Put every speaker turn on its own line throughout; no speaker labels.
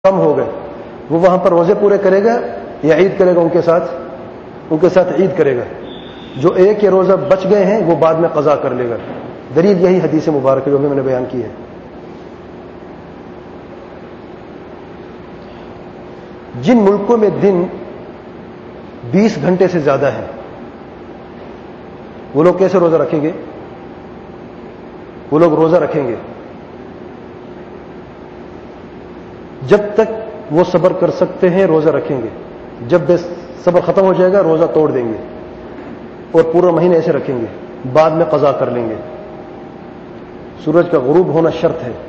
کم ہو گئے وہ وہاں پر روزے پورے کرے گا یا عید کرے گا؟ ان کے ساتھ عید کرے گا. جو ایک یا روزہ بچ گئے ہیں وہ بعد میں قضا کر لے گا. دلیل یہی حدیث مبارک جو میں نے بیان کی ہے. جن ملکوں میں دن 20 گھنٹے سے زیادہ ہیں وہ لوگ کیسے روزہ رکھیں گے؟ وہ لوگ روزہ رکھیں گے جب تک وہ صبر کر سکتے ہیں روزہ رکھیں گے. جب بے صبر ختم ہو جائے گا روزہ توڑ دیں گے اور پورا مہینہ ایسے رکھیں گے, بعد میں قضا کر لیں گے. سورج کا غروب ہونا شرط ہے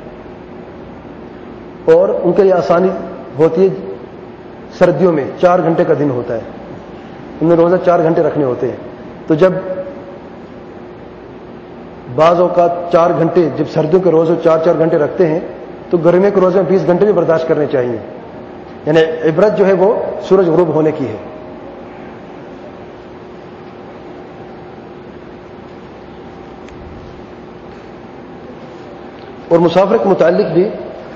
اور ان کے لیے آسانی ہوتی ہے. سردیوں میں 4 گھنٹے کا دن ہوتا ہے, ان میں روزہ 4 گھنٹے رکھنے ہوتے ہیں. تو جب بعض اوقات 4 گھنٹے, جب سردیوں کے روزے 4 گھنٹے رکھتے ہیں تو گرمیوں کے روزے 20 گھنٹے بھی برداشت کرنے چاہیے. یعنی عبرت جو ہے وہ سورج غروب ہونے کی ہے. اور مسافر کے متعلق بھی,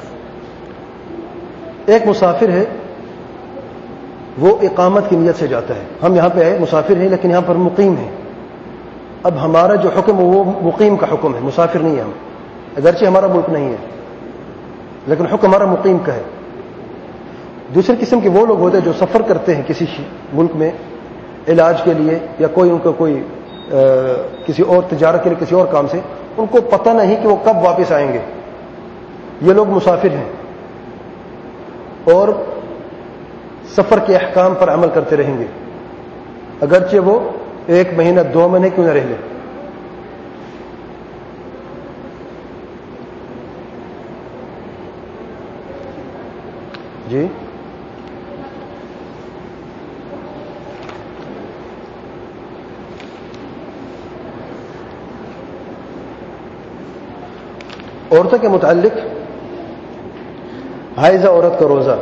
ایک مسافر ہے وہ اقامت کی نیت سے جاتا ہے. ہم یہاں پہ آئے مسافر ہیں لیکن یہاں پر مقیم ہیں. اب ہمارا جو حکم ہے وہ مقیم کا حکم ہے, مسافر نہیں ہے ہم, اگرچہ ہمارا ملک نہیں ہے لیکن حکم ہمارا مقیم کا ہے. دوسرے قسم کے وہ لوگ ہوتے ہیں جو سفر کرتے ہیں کسی ملک میں علاج کے لیے یا کوئی ان کا کوئی کسی اور تجارت کے لیے کسی اور کام سے, ان کو پتہ نہیں کہ وہ کب واپس آئیں گے. یہ لوگ مسافر ہیں اور سفر کے احکام پر عمل کرتے رہیں گے اگرچہ وہ 1 مہینہ 2 مہینے کیوں نہ رہ لیں. جی عورتوں کے متعلق حائضہ عورت کا روزہ,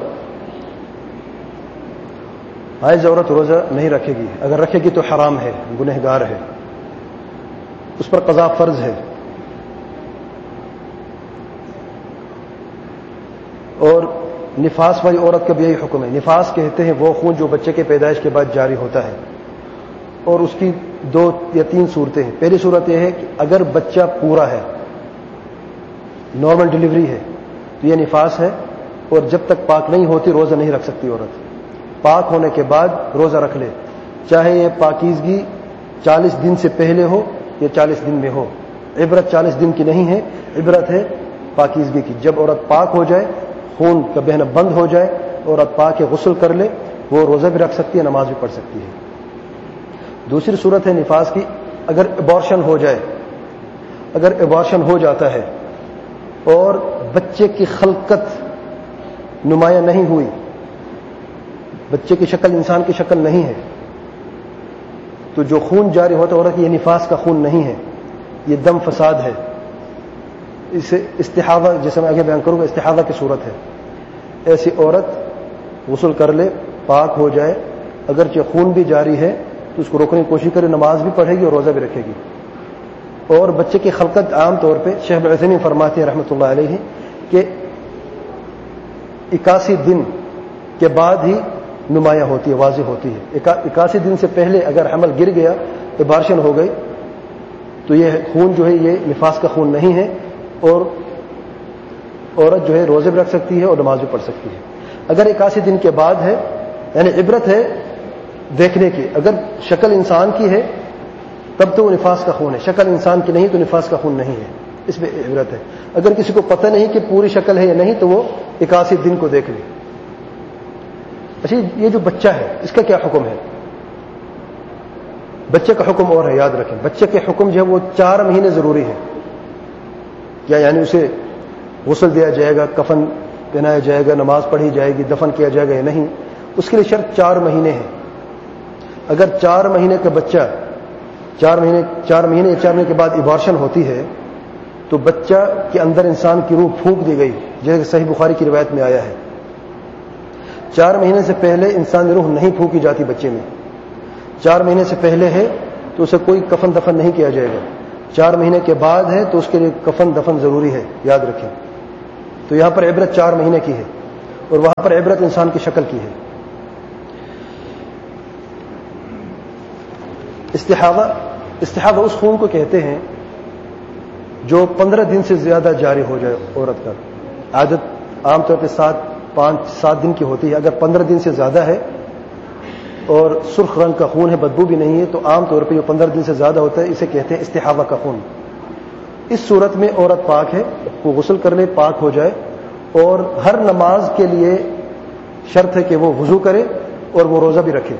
حائض عورت روزہ نہیں رکھے گی. اگر رکھے گی تو حرام ہے, گنہگار ہے, اس پر قضا فرض ہے. اور نفاس والی عورت کا بھی یہی حکم ہے. نفاس کہتے ہیں وہ خون جو بچے کے پیدائش کے بعد جاری ہوتا ہے, اور اس کی 2 یا 3 صورتیں ہیں. پہلی صورت یہ ہے کہ اگر بچہ پورا ہے, نارمل ڈلیوری ہے, تو یہ نفاس ہے, اور جب تک پاک نہیں ہوتی روزہ نہیں رکھ سکتی عورت. پاک ہونے کے بعد روزہ رکھ لے, چاہے یہ پاکیزگی 40 دن سے پہلے ہو یا 40 دن میں ہو. عبرت 40 دن کی نہیں ہے, عبرت ہے پاکیزگی کی. جب عورت پاک ہو جائے, خون کا بہنا بند ہو جائے, عورت پاک کے غسل کر لے, وہ روزہ بھی رکھ سکتی ہے, نماز بھی پڑھ سکتی ہے. دوسری صورت ہے نفاس کی, اگر ابارشن ہو جائے, اگر ابارشن ہو جاتا ہے اور بچے کی خلقت نمایاں نہیں ہوئی, بچے کی شکل انسان کی شکل نہیں ہے, تو جو خون جاری ہوتا ہے عورت یہ نفاس کا خون نہیں ہے, یہ دم فساد ہے. اسے استحاضہ, جیسے میں آگے بیان کروں گا, استحاضہ کی صورت ہے. ایسی عورت غسل کر لے, پاک ہو جائے, اگرچہ خون بھی جاری ہے تو اس کو روکنے کی کوشش کرے, نماز بھی پڑھے گی اور روزہ بھی رکھے گی. اور بچے کی خلقت عام طور پہ شیخ ابن عثیمین فرماتے ہیں رحمۃ اللہ علیہ کہ 81 دن کے بعد ہی نمایاں ہوتی ہے, واضح ہوتی ہے. 81 دن سے پہلے اگر حمل گر گیا, ابارشن ہو گئی, تو یہ خون جو ہے یہ نفاس کا خون نہیں ہے, اور عورت جو ہے روزے بھی رکھ سکتی ہے اور نماز بھی پڑھ سکتی ہے. اگر 81 دن کے بعد ہے, یعنی عبرت ہے دیکھنے کی, اگر شکل انسان کی ہے تب تو وہ نفاس کا خون ہے, شکل انسان کی نہیں تو نفاس کا خون نہیں ہے, اس میں عبرت ہے. اگر کسی کو پتہ نہیں کہ پوری شکل ہے یا نہیں تو وہ 81 دن کو دیکھ لے. اچھا, یہ جو بچہ ہے اس کا کیا حکم ہے؟ بچے کا حکم اور ہے, یاد رکھیں. بچے کے حکم جو ہے وہ 4 مہینے ضروری ہے. کیا یعنی اسے غسل دیا جائے گا, کفن پہنایا جائے گا, نماز پڑھی جائے گی, دفن کیا جائے گا یا نہیں, اس کے لیے شرط 4 مہینے ہے. اگر 4 مہینے کا بچہ 4 مہینے کے بعد ابارشن ہوتی ہے تو بچہ کے اندر انسان کی روح پھونک دی گئی, جیسے کہ صحیح بخاری کی روایت میں آیا ہے. 4 مہینے سے پہلے انسان روح نہیں پھونکی جاتی بچے میں. 4 مہینے سے پہلے ہے تو اسے کوئی کفن دفن نہیں کیا جائے گا. 4 مہینے کے بعد ہے تو اس کے لیے کفن دفن ضروری ہے, یاد رکھیں. تو یہاں پر عبرت 4 مہینے کی ہے. اور وہاں پر عبرت انسان کی شکل کی ہے. استحاضہ اس خون کو کہتے ہیں جو 15 دن سے زیادہ جاری ہو جائے عورت کا. عادت عام طور پہ 5-7 دن کی ہوتی ہے. اگر 15 دن سے زیادہ ہے اور سرخ رنگ کا خون ہے, بدبو بھی نہیں ہے, تو عام طور پہ جو 15 دن سے زیادہ ہوتا ہے اسے کہتے ہیں استحاضہ کا خون. اس صورت میں عورت پاک ہے, وہ غسل کر لے, پاک ہو جائے, اور ہر نماز کے لیے شرط ہے کہ وہ وضو کرے اور وہ روزہ بھی رکھے.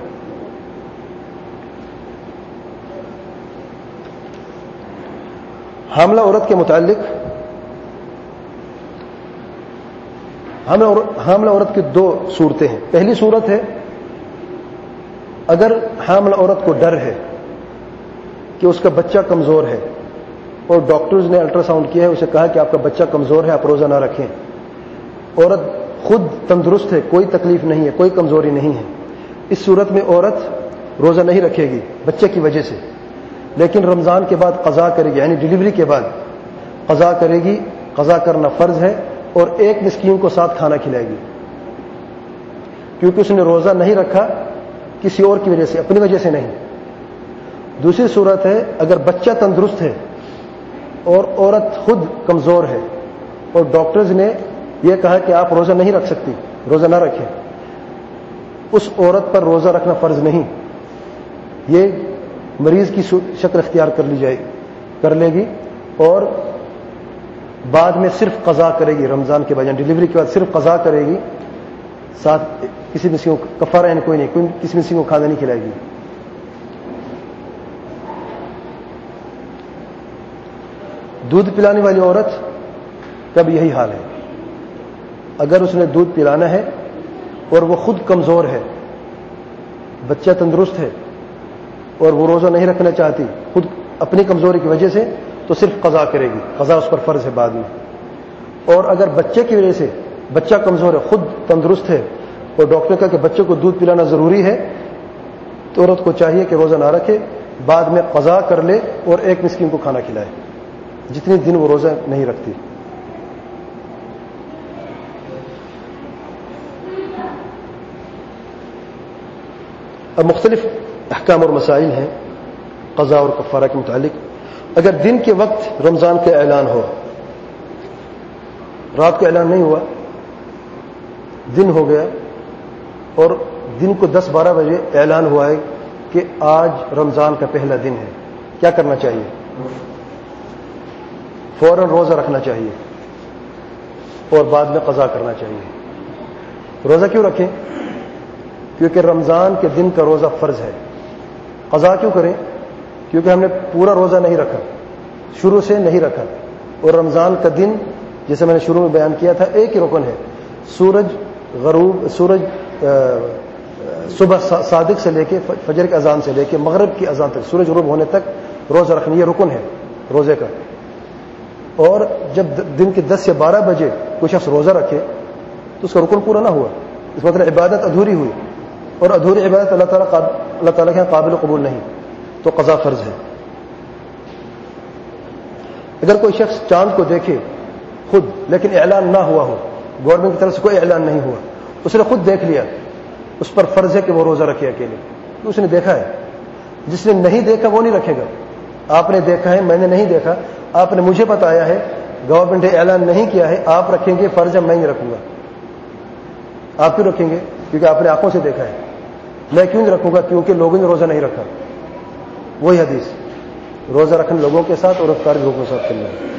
حاملہ عورت کے متعلق حاملہ عورت کی 2 صورتیں ہیں. پہلی صورت ہے اگر حاملہ عورت کو ڈر ہے کہ اس کا بچہ کمزور ہے اور ڈاکٹرز نے الٹرا ساؤنڈ کیا ہے, اسے کہا کہ آپ کا بچہ کمزور ہے, آپ روزہ نہ رکھیں. عورت خود تندرست ہے, کوئی تکلیف نہیں ہے, کوئی کمزوری نہیں ہے. اس صورت میں عورت روزہ نہیں رکھے گی بچے کی وجہ سے, لیکن رمضان کے بعد قضا کرے گی, یعنی ڈلیوری کے بعد قضا کرے گی. قضا کرنا فرض ہے, اور 1 مسکین کو ساتھ کھانا کھلائے گی, کیونکہ اس نے روزہ نہیں رکھا کسی اور کی وجہ سے, اپنی وجہ سے نہیں. دوسری صورت ہے اگر بچہ تندرست ہے اور عورت خود کمزور ہے اور ڈاکٹرز نے یہ کہا کہ آپ روزہ نہیں رکھ سکتی, روزہ نہ رکھیں. اس عورت پر روزہ رکھنا فرض نہیں, یہ مریض کی شکل اختیار کر لے گی, اور بعد میں صرف قضا کرے گی. رمضان کے بعد ڈلیوری کے بعد صرف قضا کرے گی, ساتھ کسی مسکین کو کفارہ یعنی کوئی نہیں, کسی مسکین کو کھانا نہیں کھلائے گی. دودھ پلانے والی عورت کا بھی یہی حال ہے. اگر اس نے دودھ پلانا ہے اور وہ خود کمزور ہے, بچہ تندرست ہے اور وہ روزہ نہیں رکھنا چاہتی خود اپنی کمزوری کی وجہ سے, تو صرف قضا کرے گی. قضا اس پر فرض ہے بعد میں. اور اگر بچے کی وجہ سے بچہ کمزور ہے, خود تندرست ہے, اور ڈاکٹر نے کہا کہ بچے کو دودھ پلانا ضروری ہے, تو عورت کو چاہیے کہ روزہ نہ رکھے, بعد میں قضا کر لے اور 1 مسکین کو کھانا کھلائے, جتنے دن وہ روزہ نہیں رکھتی. اب مختلف احکام اور مسائل ہیں قضا اور کفارہ کے متعلق. اگر دن کے وقت رمضان کا اعلان ہو, رات کا اعلان نہیں ہوا, دن ہو گیا اور دن کو 10-12 بجے اعلان ہوا ہے کہ آج رمضان کا پہلا دن ہے, کیا کرنا چاہیے؟ فوراً روزہ رکھنا چاہیے اور بعد میں قضا کرنا چاہیے. روزہ کیوں رکھیں؟ کیونکہ رمضان کے دن کا روزہ فرض ہے. قضا کیوں کریں؟ کیونکہ ہم نے پورا روزہ نہیں رکھا, شروع سے نہیں رکھا, اور رمضان کا دن جیسے میں نے شروع میں بیان کیا تھا ایک ہی رکن ہے. سورج صبح صادق سے لے کے فجر کی اذان سے لے کے مغرب کی اذان تک, سورج غروب ہونے تک روزہ رکھنا, یہ رکن ہے روزے کا. اور جب دن کے 10 یا 12 بجے کوئی شخص روزہ رکھے تو اس کا رکن پورا نہ ہوا, اس مطلب عبادت ادھوری ہوئی, اور ادھوری عبادت اللہ تعالیٰ کے قابل قبول نہیں, تو قضا فرض ہے. اگر کوئی شخص چاند کو دیکھے خود لیکن اعلان نہ ہوا ہو, گورنمنٹ کی طرف سے کوئی اعلان نہیں ہوا, اس نے خود دیکھ لیا, اس پر فرض ہے کہ وہ روزہ رکھے اکیلے, تو اس نے دیکھا ہے. جس نے نہیں دیکھا وہ نہیں رکھے گا. آپ نے دیکھا ہے, میں نے نہیں دیکھا, آپ نے مجھے بتایا ہے, گورنمنٹ نے اعلان نہیں کیا ہے, آپ رکھیں گے, فرض ہے, میں نہیں رکھوں گا. آپ کیوں رکھیں گے؟ کیونکہ آپ نے آنکھوں سے دیکھا ہے. میں کیوں نہیں رکھوں گا؟ کیونکہ لوگوں نے روزہ نہیں رکھا. وہی حدیث, روزہ رکھنا لوگوں کے ساتھ اور افطار لوگوں کے ساتھ کرنا ہے.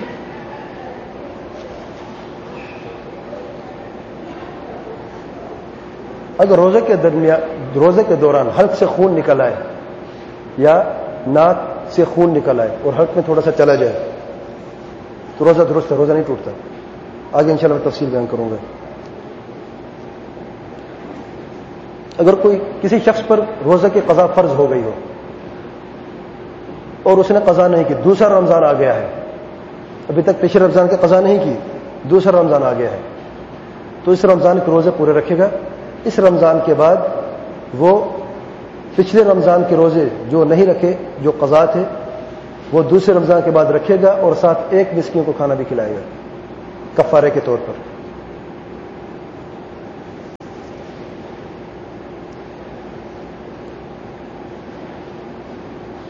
اگر روزے کے دوران حلق سے خون نکل آئے یا ناک سے خون نکل آئے اور حلق میں تھوڑا سا چلا جائے تو روزہ درست ہے, روزہ نہیں ٹوٹتا. آگے انشاءاللہ میں تفصیل بیان کروں گا. اگر کوئی کسی شخص پر روزہ کی قضا فرض ہو گئی ہو اور اس نے قضا نہیں کی, دوسرا رمضان آ گیا ہے, ابھی تک پچھلے رمضان کی قضا نہیں کی, دوسرا رمضان آ گیا ہے, تو اس رمضان کے روزے پورے رکھے گا. اس رمضان کے بعد وہ پچھلے رمضان کے روزے جو نہیں رکھے, جو قضا تھے, وہ دوسرے رمضان کے بعد رکھے گا اور ساتھ 1 مسکین کو کھانا بھی کھلائے گا کفارے کے طور پر.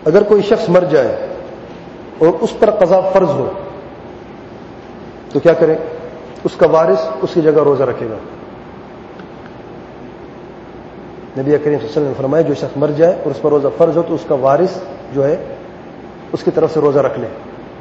اگر کوئی شخص مر جائے اور اس پر قضا فرض ہو تو کیا کرے؟ اس کا وارث اس کی جگہ روزہ رکھے گا۔ نبی کریم صلی اللہ علیہ وسلم نے فرمایا جو شخص مر جائے اور اس پر روزہ فرض ہو تو اس کا وارث جو ہے اس کی طرف سے روزہ رکھ لے۔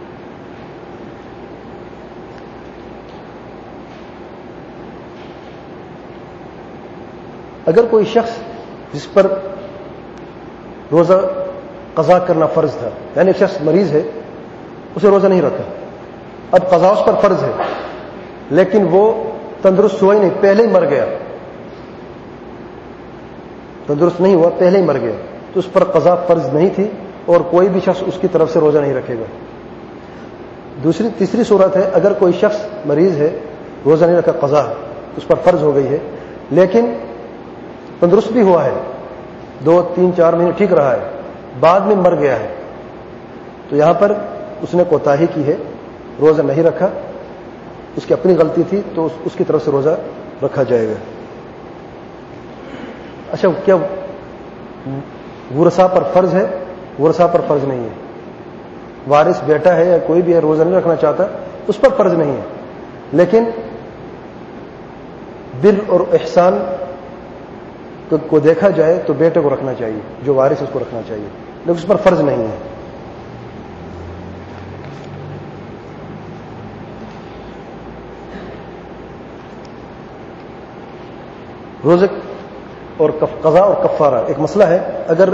اگر کوئی شخص جس پر روزہ قضا کرنا فرض تھا، یعنی ایک شخص مریض ہے، اسے روزہ نہیں رکھا، اب قضا اس پر فرض ہے لیکن وہ تندرست ہوا ہی نہیں، پہلے ہی مر گیا، تندرست نہیں ہوا، پہلے ہی مر گیا، تو اس پر قضا فرض نہیں تھی اور کوئی بھی شخص اس کی طرف سے روزہ نہیں رکھے گا۔ تیسری صورت ہے اگر کوئی شخص مریض ہے، روزہ نہیں رکھا، قضا اس پر فرض ہو گئی ہے لیکن تندرست بھی ہوا ہے، 2 3 4 مہینے ٹھیک رہا ہے، بعد میں مر گیا ہے، تو یہاں پر اس نے کوتاہی کی ہے، روزہ نہیں رکھا، اس کی اپنی غلطی تھی تو اس کی طرف سے روزہ رکھا جائے گا۔ اچھا، کیا ورثاء پر فرض ہے؟ ورثاء پر فرض نہیں ہے، وارث بیٹا ہے یا کوئی بھی ہے روزہ نہیں رکھنا چاہتا، اس پر فرض نہیں ہے، لیکن بر اور احسان کو دیکھا جائے تو بیٹے کو رکھنا چاہیے، جو وارث اس کو رکھنا چاہیے، لیکن اس پر فرض نہیں ہے۔ روزے اور قضا اور کفارہ ایک مسئلہ ہے۔ اگر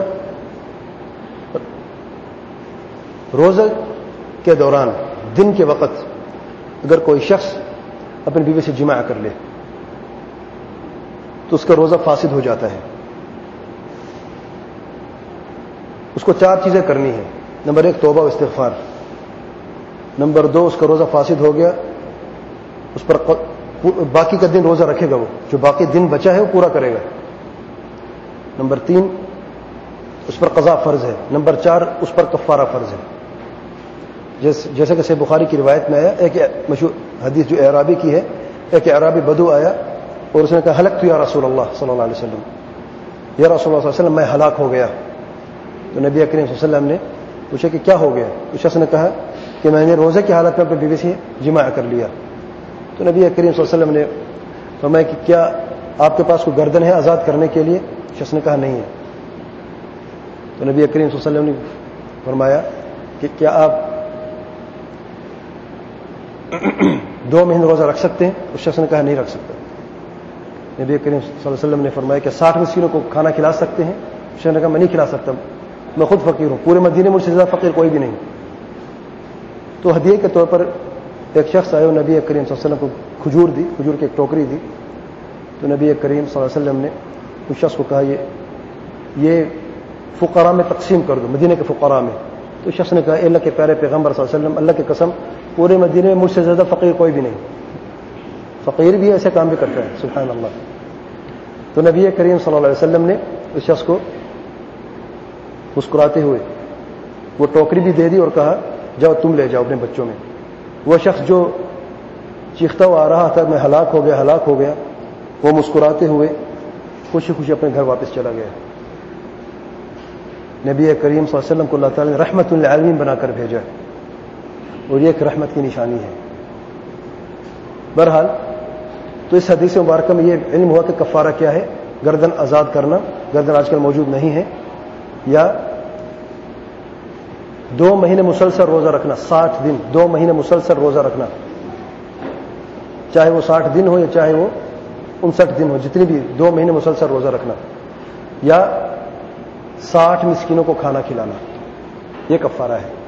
روزے کے دوران دن کے وقت اگر کوئی شخص اپنی بیوی سے جماع کر لے تو اس کا روزہ فاسد ہو جاتا ہے۔ اس کو 4 چیزیں کرنی ہیں۔ نمبر 1 توبہ و استغفار، نمبر 2 اس کا روزہ فاسد ہو گیا، اس پر باقی کا دن روزہ رکھے گا، وہ جو باقی دن بچا ہے وہ پورا کرے گا۔ نمبر 3 اس پر قضا فرض ہے، نمبر 4 اس پر کفارہ فرض ہے۔ جیسے کہ صحیح بخاری کی روایت میں آیا، ایک مشہور حدیث جو اعرابی کی ہے، ایک اعرابی بدو آیا اور اس نے کہا ہلکت یا رسول اللہ صلی اللہ علیہ وسلم، یا رسول اللہ صلی اللہ علیہ وسلم میں ہلاک ہو گیا۔ تو نبی کریم صلی اللہ علیہ وسلم نے پوچھا کہ کیا ہو گیا؟ اس شخص نے کہا کہ میں نے روزے کی حالت میں اپنی بیوی سے جماع کر لیا۔ تو نبی کریم صلی اللہ علیہ وسلم نے فرمایا کہ کیا آپ کے پاس کوئی گردن ہے آزاد کرنے کے لیے؟ شخص نے کہا نہیں ہے۔ تو نبی کریم صلی اللہ علیہ وسلم نے فرمایا کہ کیا آپ 2 مہینے روزہ رکھ سکتے ہیں؟ اس شخص نے کہا نہیں رکھ سکتا۔ نبی کریم صلی اللہ علیہ وسلم نے فرمایا کہ 60 مسکینوں کو کھانا کھلا سکتے ہیں؟ اس شخص نے کہا میں نہیں کھلا سکتا، میں خود فقیر ہوں، پورے مدینے میں مجھ سے زیادہ فقیر کوئی بھی نہیں۔ تو ہدیے کے طور پر ایک شخص آئے اور نبی کریم صلی اللہ علیہ وسلم کو کھجور دی، کھجور کی ایک ٹوکری دی۔ تو نبی کریم صلی اللہ علیہ وسلم نے اس شخص کو کہا یہ فقراء میں تقسیم کر دو، مدینے کے فقراء میں۔ تو اس شخص نے کہا اے اللہ کے پیارے پیغمبر صلی اللہ علیہ وسلم، اللہ کی قسم پورے مدینے میں مجھ سے زیادہ فقیر کوئی بھی نہیں، فقیر بھی ایسے کام بھی کرتا ہے، سبحان اللہ۔ تو نبی کریم صلی اللہ علیہ وسلم نے اس شخص کو مسکراتے ہوئے وہ ٹوکری بھی دے دی اور کہا جاؤ تم لے جاؤ اپنے بچوں میں۔ وہ شخص جو چیختا ہوا آ رہا تھا میں ہلاک ہو گیا، وہ مسکراتے ہوئے خوشی خوشی اپنے گھر واپس چلا گیا۔ نبی کریم صلی اللہ علیہ وسلم کو اللہ تعالیٰ نے رحمت للعالمین بنا کر بھیجا اور یہ ایک رحمت کی نشانی ہے۔ بہرحال تو اس حدیث مبارکہ میں یہ علم ہوا کہ کفارہ کیا ہے، گردن آزاد کرنا، گردن آج کل موجود نہیں ہے، یا 2 مہینے مسلسل روزہ رکھنا، 60 دن 2 مہینے مسلسل روزہ رکھنا، چاہے وہ 60 دن ہو یا چاہے وہ 59 دن ہو، جتنی بھی 2 مہینے مسلسل روزہ رکھنا، یا 60 مسکینوں کو کھانا کھلانا، یہ کفارہ ہے۔